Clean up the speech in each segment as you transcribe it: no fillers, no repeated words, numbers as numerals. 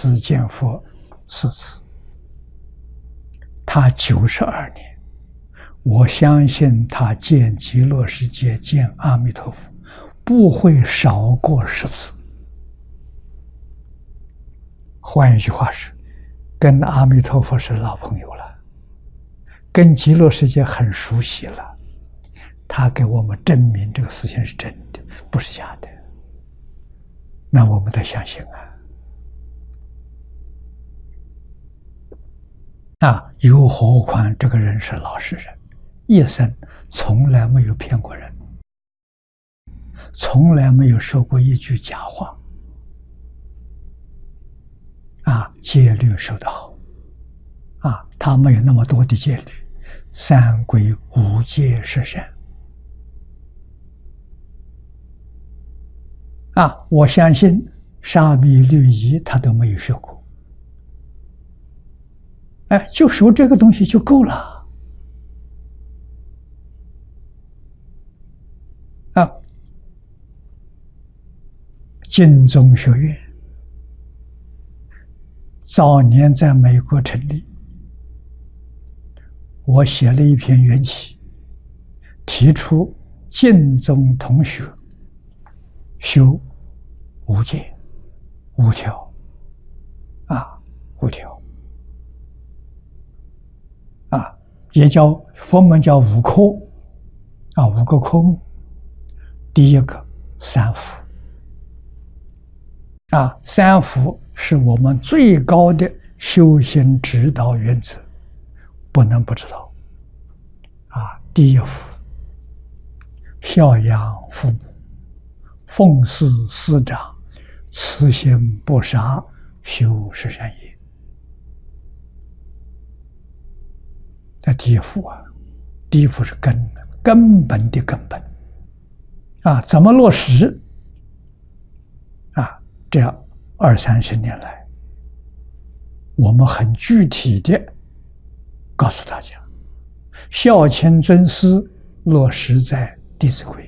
次见佛4次，他92年，我相信他见极乐世界、见阿弥陀佛，不会少过10次。换一句话是，跟阿弥陀佛是老朋友了，跟极乐世界很熟悉了。他给我们证明这个事情是真的，不是假的。那我们得相信又何况这个人是老实人，一生从来没有骗过人，从来没有说过一句假话。戒律守得好，他没有那么多的戒律，3归5戒是善。我相信沙弥律仪他都没有学过，就守这个东西就够了。净宗学院早年在美国成立，我写了一篇缘起，提出净宗同学修5戒5条5条也叫佛门叫5科5个科目。第一个3福3福是我们最高的修行指导原则，不能不知道第一福，孝养父母，奉事师长，慈心不杀，修十善业。第一福第一福是根本的根本怎么落实这样20-30年来，我们很具体的告诉大家，孝亲尊师落实在《弟子规》，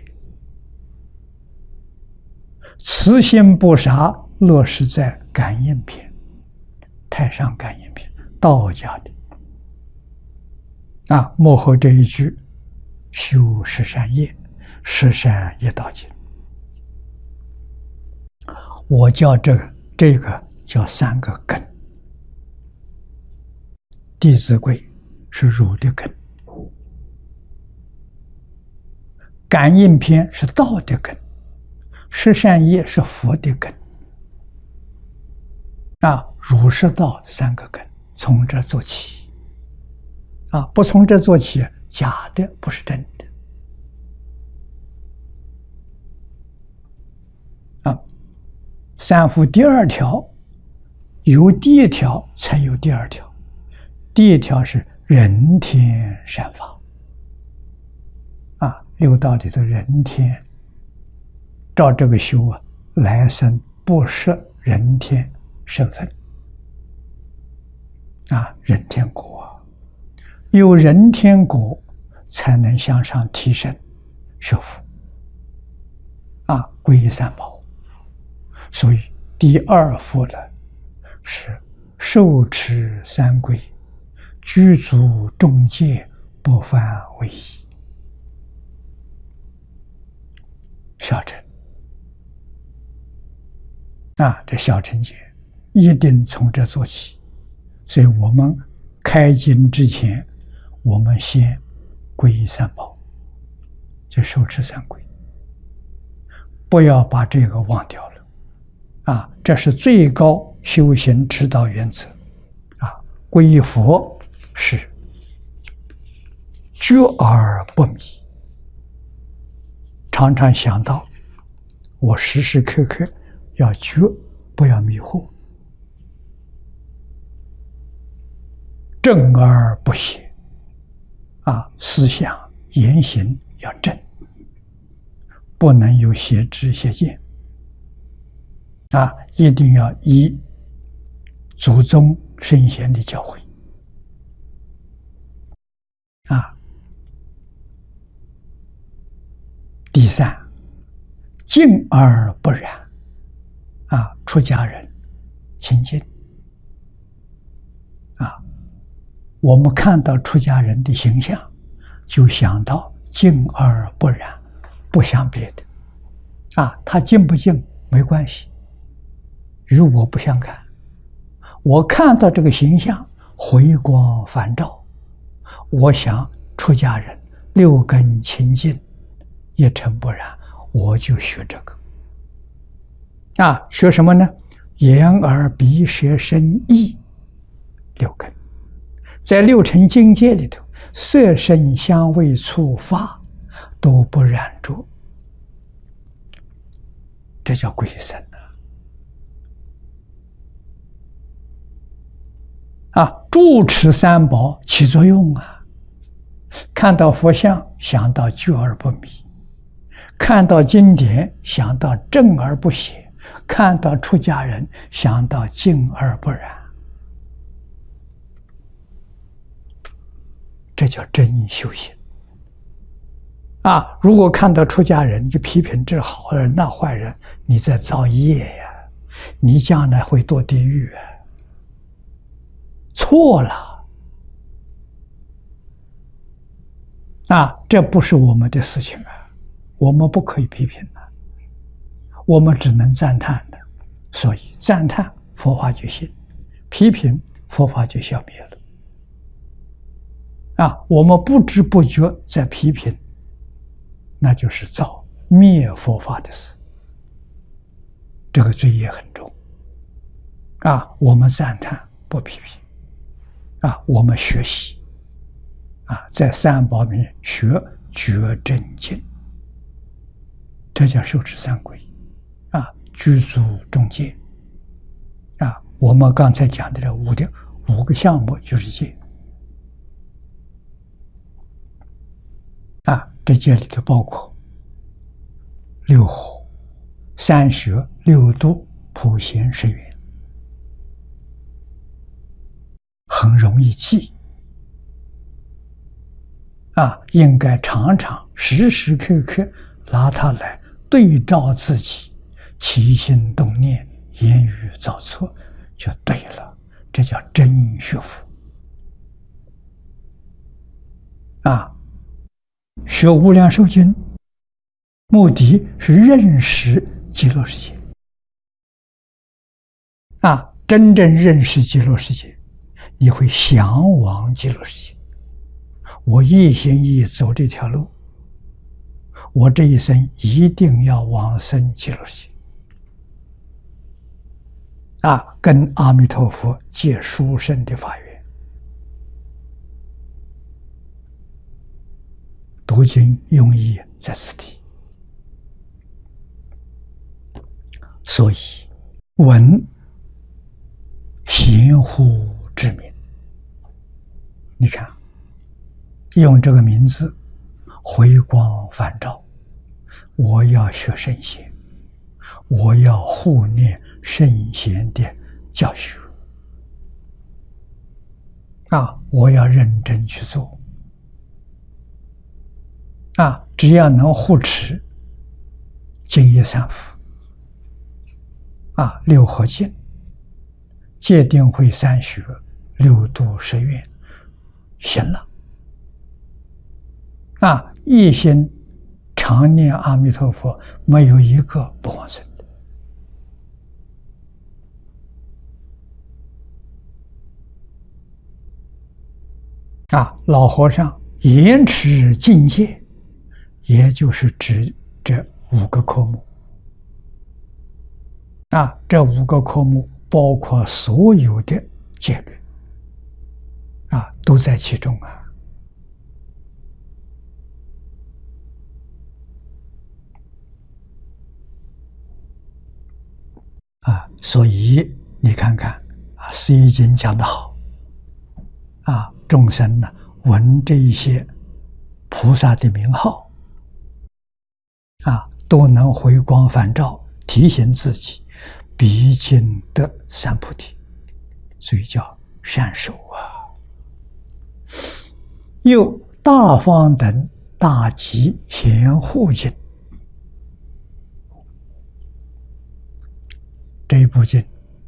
慈心不杀落实在感应篇，太上感应篇，道家的幕后这一句修十善业，十善业道经，我叫这个叫3个根。弟子规是儒的根，感应篇是道的根，十善业是佛的根儒释道3个根，从这做起不从这做起，假的不是真的3福第2条，有第1条才有第2条。第1条是人天善法六道里的人天，照这个修来生不失人天身份人天果有人天果才能向上提升修福皈依三宝。所以第2福呢是受持3规，具足众戒，不犯违仪。小乘这小乘戒一定从这做起。所以我们开经之前，我们先皈依三宝，就受持3规，不要把这个忘掉了这是最高修行指导原则皈依佛是觉而不迷，常常想到我时时刻刻要觉，不要迷惑，正而不邪思想言行要正，不能有邪知邪见一定要依祖宗圣贤的教诲第3，敬而不染出家人清净我们看到出家人的形象，就想到净而不染，不想别的。他净不净没关系，与我不相干。我看到这个形象回光返照，我想出家人六根清净，一尘不染，我就学这个。学什么呢？眼耳鼻舌身意六根，在六尘境界里头，色声香味触法都不染着，这叫归身住持三宝起作用看到佛像想到觉而不迷，看到经典想到正而不邪，看到出家人想到净而不染，这叫真修行如果看到出家人就批评这好人那坏人，你在造业呀，你将来会堕地狱错了这不是我们的事情我们不可以批评我们只能赞叹的。所以赞叹佛法就行，批评佛法就消灭了我们不知不觉在批评，那就是造灭佛法的事，这个罪业很重我们赞叹不批评我们学习在三宝里面学觉真经，这叫受持三皈具足中戒我们刚才讲的这五个项目就是戒这戒里头包括六和、三学、六度、普贤十愿，很容易记应该常常时时刻刻拿它来对照自己，起心动念、言语造作就对了，这叫真学佛学无量寿经目的是认识极乐世界真正认识极乐世界，你会向往极乐世界。我一心一意走这条路，我这一生一定要往生极乐世界跟阿弥陀佛结殊胜的法缘。读经用意在此地，所以闻贤护之名，你看用这个名字回光返照，我要学圣贤，我要护念圣贤的教学我要认真去做只要能护持净业三福六和敬、戒定慧三学、六度十愿行了一心常念阿弥陀佛，没有一个不往生的老和尚严持禁戒，也就是指这五个科目这五个科目包括所有的戒律都在其中所以你看看释疑经讲得好众生呢闻这一些菩萨的名号都能回光返照，提醒自己必经得三菩提，所以叫善手又大方等大吉贤护经，这一部经